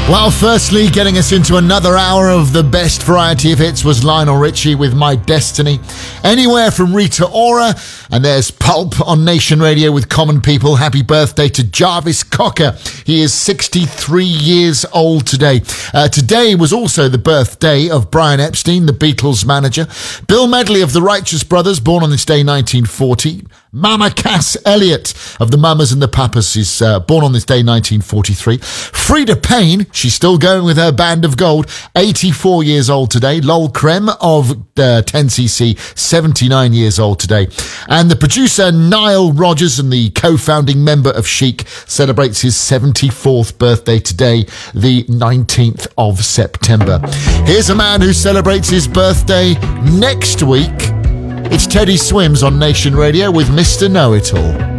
Well, firstly, getting us into another hour of the best variety of hits was Lionel Richie with My Destiny. Anywhere from Rita Ora, and there's Pulp on Nation Radio with Common People. Happy birthday to Jarvis Cocker. He is 63 years old today. Today was also the birthday of Brian Epstein, the Beatles manager. Bill Medley of the Righteous Brothers, born on this day 1940. Mama Cass Elliott of the Mamas and the Papas is born on this day 1943. Frida Payne, she's still going with her Band of Gold, 84 years old today. Lol Krem of 10cc, 79 years old today. And the producer Nile Rodgers and the co-founding member of Chic celebrates his 74th birthday today, the 19th of September. Here's a man who celebrates his birthday next week. It's Teddy Swims on Nation Radio with Mr. Know-It-All.